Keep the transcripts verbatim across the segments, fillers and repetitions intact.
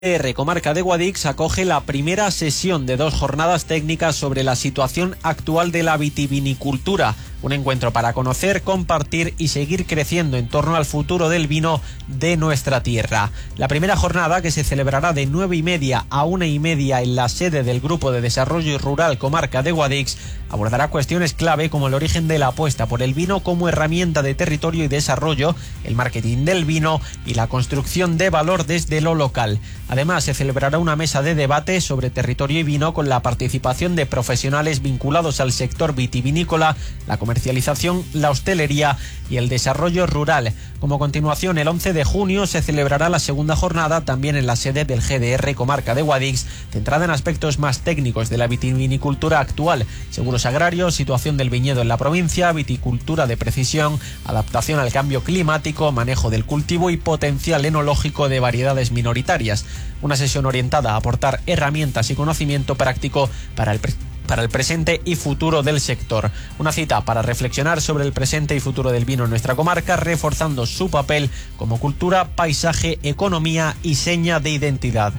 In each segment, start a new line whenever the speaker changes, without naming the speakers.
R Comarca de Guadix acoge la primera sesión de dos jornadas técnicas sobre la situación actual de la vitivinicultura. Un encuentro para conocer, compartir y seguir creciendo en torno al futuro del vino de nuestra tierra. La primera jornada, que se celebrará de nueve y media a una y media en la sede del Grupo de Desarrollo Rural Comarca de Guadix, abordará cuestiones clave como el origen de la apuesta por el vino como herramienta de territorio y desarrollo, el marketing del vino y la construcción de valor desde lo local. Además, se celebrará una mesa de debate sobre territorio y vino con la participación de profesionales vinculados al sector vitivinícola, la comercialización, la hostelería y el desarrollo rural. Como continuación, el once de junio se celebrará la segunda jornada también en la sede del G D R Comarca de Guadix, centrada en aspectos más técnicos de la vitivinicultura actual, seguros agrarios, situación del viñedo en la provincia, viticultura de precisión, adaptación al cambio climático, manejo del cultivo y potencial enológico de variedades minoritarias. Una sesión orientada a aportar herramientas y conocimiento práctico para el pre- para el presente y futuro del sector. Una cita para reflexionar sobre el presente y futuro del vino en nuestra comarca, reforzando su papel como cultura, paisaje, economía y seña de identidad.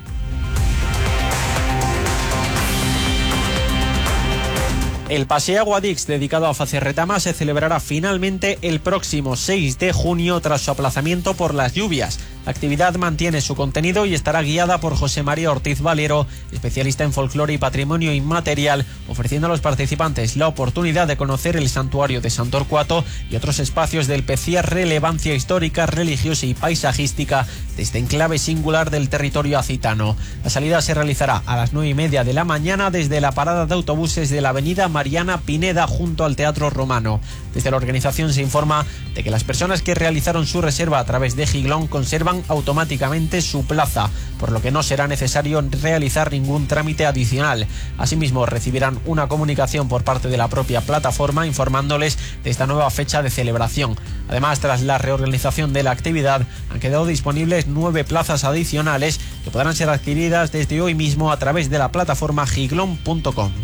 El Paseo Guadix, dedicado a Facerretama, se celebrará finalmente el próximo seis de junio tras su aplazamiento por las lluvias. La actividad mantiene su contenido y estará guiada por José María Ortiz Valero, especialista en folclore y patrimonio inmaterial, ofreciendo a los participantes la oportunidad de conocer el santuario de Sant Torquato y otros espacios del especial relevancia histórica, religiosa y paisajística de este enclave singular del territorio acitano. La salida se realizará a las nueve y media de la mañana desde la parada de autobuses de la avenida Mariana Pineda junto al Teatro Romano. Desde la organización se informa de que las personas que realizaron su reserva a través de Giglón conservan automáticamente su plaza, por lo que no será necesario realizar ningún trámite adicional. Asimismo, recibirán una comunicación por parte de la propia plataforma informándoles de esta nueva fecha de celebración. Además, tras la reorganización de la actividad, han quedado disponibles nueve plazas adicionales que podrán ser adquiridas desde hoy mismo a través de la plataforma giglón punto com.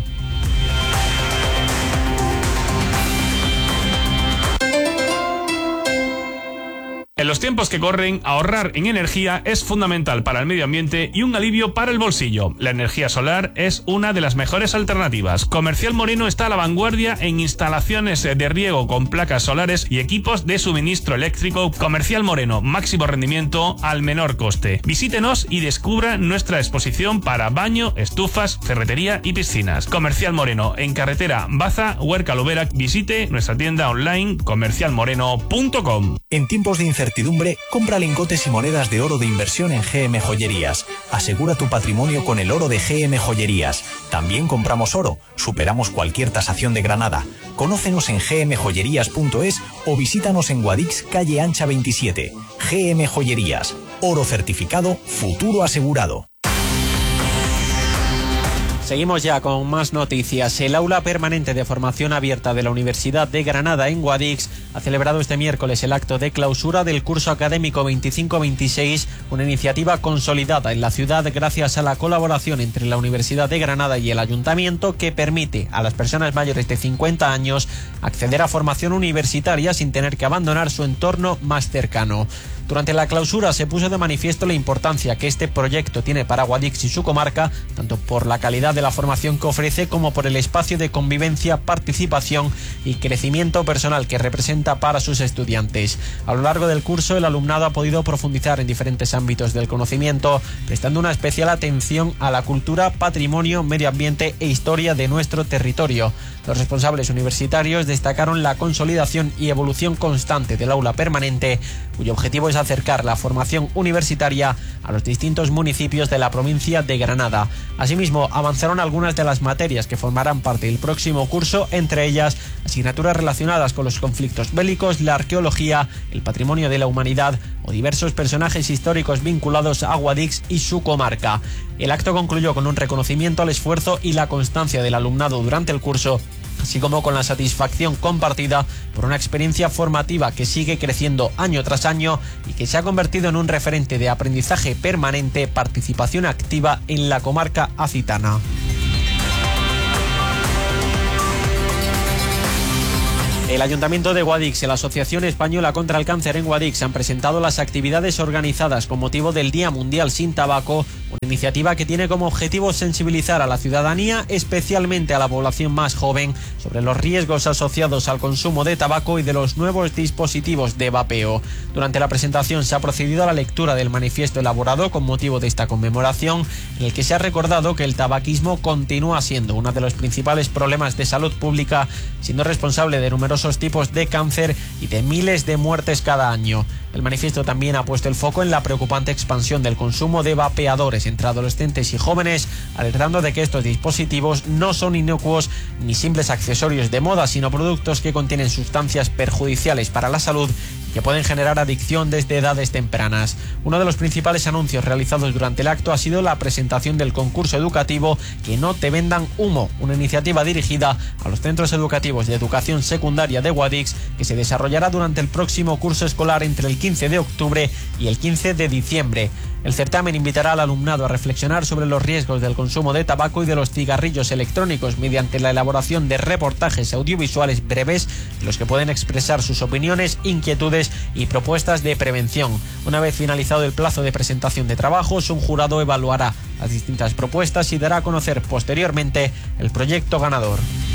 En los tiempos que corren, ahorrar en energía es fundamental para el medio ambiente y un alivio para el bolsillo. La energía solar es una de las mejores alternativas. Comercial Moreno está a la vanguardia en instalaciones de riego con placas solares y equipos de suministro eléctrico. Comercial Moreno, máximo rendimiento al menor coste. Visítenos y descubra nuestra exposición para baño, estufas, ferretería y piscinas. Comercial Moreno, en carretera Baza, Huerca Lubera. Visite nuestra tienda online comercial moreno punto com.
En tiempos de incertidumbre, compra lingotes y monedas de oro de inversión en G M Joyerías. Asegura tu patrimonio con el oro de G M Joyerías. También compramos oro. Superamos cualquier tasación de Granada. Conócenos en g m joyerías punto es o visítanos en Guadix, calle Ancha veintisiete. G M Joyerías. Oro certificado, futuro asegurado.
Seguimos ya con más noticias. El Aula Permanente de Formación Abierta de la Universidad de Granada en Guadix ha celebrado este miércoles el acto de clausura del curso académico veinticinco veintiséis, una iniciativa consolidada en la ciudad gracias a la colaboración entre la Universidad de Granada y el Ayuntamiento, que permite a las personas mayores de cincuenta años acceder a formación universitaria sin tener que abandonar su entorno más cercano. Durante la clausura se puso de manifiesto la importancia que este proyecto tiene para Guadix y su comarca, tanto por la calidad de la formación que ofrece como por el espacio de convivencia, participación y crecimiento personal que representa para sus estudiantes. A lo largo del curso, el alumnado ha podido profundizar en diferentes ámbitos del conocimiento, prestando una especial atención a la cultura, patrimonio, medio ambiente e historia de nuestro territorio. Los responsables universitarios destacaron la consolidación y evolución constante del aula permanente, cuyo objetivo es acercar la formación universitaria a los distintos municipios de la provincia de Granada. Asimismo, avanzaron algunas de las materias que formarán parte del próximo curso, entre ellas asignaturas relacionadas con los conflictos bélicos, la arqueología, el patrimonio de la humanidad o diversos personajes históricos vinculados a Guadix y su comarca. El acto concluyó con un reconocimiento al esfuerzo y la constancia del alumnado durante el curso, así como con la satisfacción compartida por una experiencia formativa que sigue creciendo año tras año y que se ha convertido en un referente de aprendizaje permanente, participación activa en la comarca acitana. El Ayuntamiento de Guadix y la Asociación Española contra el Cáncer en Guadix han presentado las actividades organizadas con motivo del Día Mundial sin Tabaco, una iniciativa que tiene como objetivo sensibilizar a la ciudadanía, especialmente a la población más joven, sobre los riesgos asociados al consumo de tabaco y de los nuevos dispositivos de vapeo. Durante la presentación se ha procedido a la lectura del manifiesto elaborado con motivo de esta conmemoración, en el que se ha recordado que el tabaquismo continúa siendo uno de los principales problemas de salud pública, siendo responsable de numerosos tipos de cáncer y de miles de muertes cada año. El manifiesto también ha puesto el foco en la preocupante expansión del consumo de vapeadores entre adolescentes y jóvenes, alertando de que estos dispositivos no son inocuos ni simples accesorios de moda, sino productos que contienen sustancias perjudiciales para la salud y que pueden generar adicción desde edades tempranas. Uno de los principales anuncios realizados durante el acto ha sido la presentación del concurso educativo Que no te vendan humo, una iniciativa dirigida a los centros educativos de educación secundaria de Guadix, que se desarrollará durante el próximo curso escolar entre el quince de octubre y el quince de diciembre. El certamen invitará al alumnado a reflexionar sobre los riesgos del consumo de tabaco y de los cigarrillos electrónicos mediante la elaboración de reportajes audiovisuales breves en los que pueden expresar sus opiniones, inquietudes y propuestas de prevención. Una vez finalizado el plazo de presentación de trabajos, un jurado evaluará las distintas propuestas y dará a conocer posteriormente el proyecto ganador.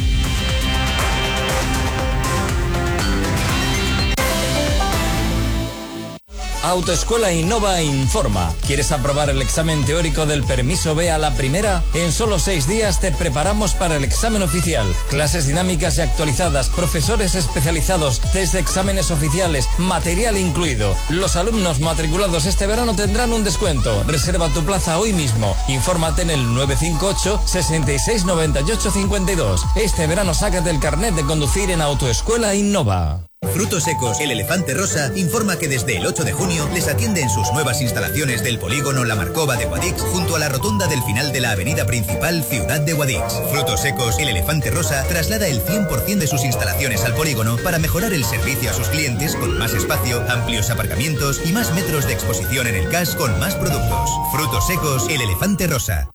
Autoescuela Innova informa. ¿Quieres aprobar el examen teórico del permiso B a la primera? En solo seis días te preparamos para el examen oficial. Clases dinámicas y actualizadas, profesores especializados, test de exámenes oficiales, material incluido. Los alumnos matriculados este verano tendrán un descuento. Reserva tu plaza hoy mismo. Infórmate en el nueve cinco ocho, sesenta y seis, noventa y ocho, cincuenta y dos. Este verano sácate el carnet de conducir en Autoescuela Innova.
Frutos Secos, el Elefante Rosa, informa que desde el ocho de junio les atiende en sus nuevas instalaciones del polígono La Marcova de Guadix, junto a la rotonda del final de la avenida principal Ciudad de Guadix. Frutos Secos, el Elefante Rosa, traslada el cien por ciento de sus instalaciones al polígono para mejorar el servicio a sus clientes con más espacio, amplios aparcamientos y más metros de exposición en el C A S con más productos. Frutos Secos, el Elefante Rosa.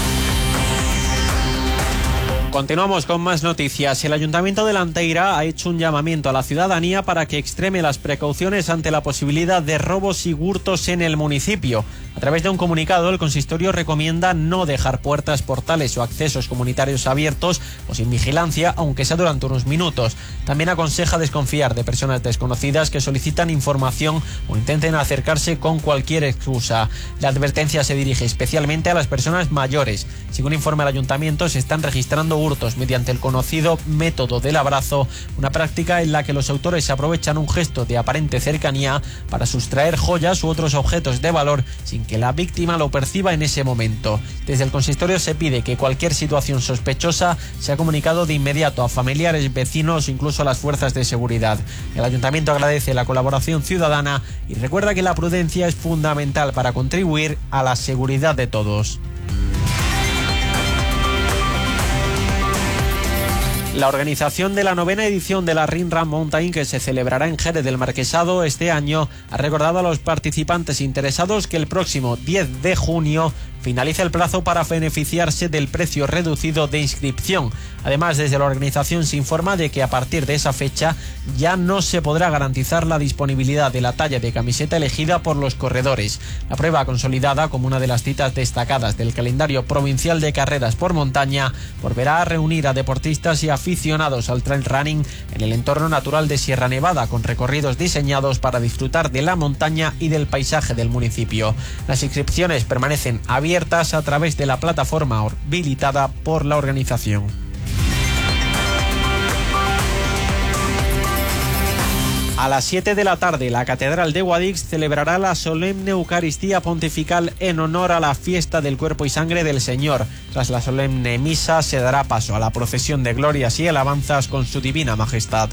Continuamos con más noticias. El Ayuntamiento de Lanteira ha hecho un llamamiento a la ciudadanía para que extreme las precauciones ante la posibilidad de robos y hurtos en el municipio. A través de un comunicado, el consistorio recomienda no dejar puertas, portales o accesos comunitarios abiertos o sin vigilancia, aunque sea durante unos minutos. También aconseja desconfiar de personas desconocidas que solicitan información o intenten acercarse con cualquier excusa. La advertencia se dirige especialmente a las personas mayores. Según informa el Ayuntamiento, se están registrando hurtos mediante el conocido método del abrazo, una práctica en la que los autores aprovechan un gesto de aparente cercanía para sustraer joyas u otros objetos de valor sin que la víctima lo perciba en ese momento. Desde el consistorio se pide que cualquier situación sospechosa sea comunicado de inmediato a familiares, vecinos o incluso a las fuerzas de seguridad. El Ayuntamiento agradece la colaboración ciudadana y recuerda que la prudencia es fundamental para contribuir a la seguridad de todos. La organización de la novena edición de la Rinra Mountain, que se celebrará en Jerez del Marquesado este año, ha recordado a los participantes interesados que el próximo diez de junio finaliza el plazo para beneficiarse del precio reducido de inscripción. Además, desde la organización se informa de que a partir de esa fecha ya no se podrá garantizar la disponibilidad de la talla de camiseta elegida por los corredores. La prueba, consolidada como una de las citas destacadas del calendario provincial de carreras por montaña, volverá a reunir a deportistas y aficionados al trail running en el entorno natural de Sierra Nevada, con recorridos diseñados para disfrutar de la montaña y del paisaje del municipio. Las inscripciones permanecen abiertas a través de la plataforma habilitada por la organización. A las siete de la tarde, la Catedral de Guadix celebrará la solemne Eucaristía Pontifical en honor a la fiesta del Cuerpo y Sangre del Señor. Tras la solemne misa se dará paso a la procesión de glorias y alabanzas con su Divina Majestad.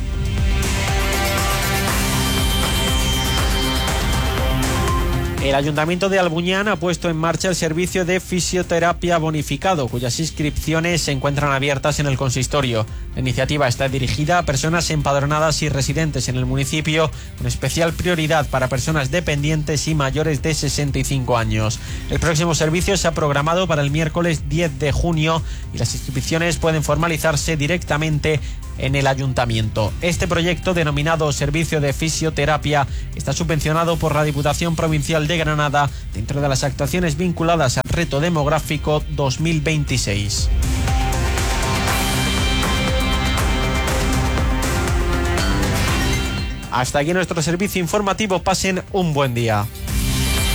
El Ayuntamiento de Albuñán ha puesto en marcha el servicio de fisioterapia bonificado, cuyas inscripciones se encuentran abiertas en el consistorio. La iniciativa está dirigida a personas empadronadas y residentes en el municipio, con especial prioridad para personas dependientes y mayores de sesenta y cinco años. El próximo servicio se ha programado para el miércoles diez de junio y las inscripciones pueden formalizarse directamente en el ayuntamiento. Este proyecto, denominado Servicio de Fisioterapia, está subvencionado por la Diputación Provincial de Granada dentro de las actuaciones vinculadas al Reto Demográfico dos mil veintiséis. Hasta aquí nuestro servicio informativo. Pasen un buen día.